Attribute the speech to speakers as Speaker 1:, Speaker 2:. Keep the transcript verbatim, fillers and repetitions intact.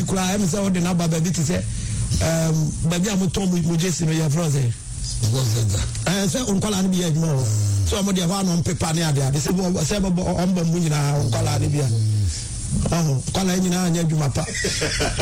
Speaker 1: kura em say o de na baba bi ti say um baby amoton mu jesi no ya France eh say onkola no bi adwuma o so mo de ho no pepa ne ade ade say say baba omba mu nyina onkola ne bia oh kola nyina anya adwuma pa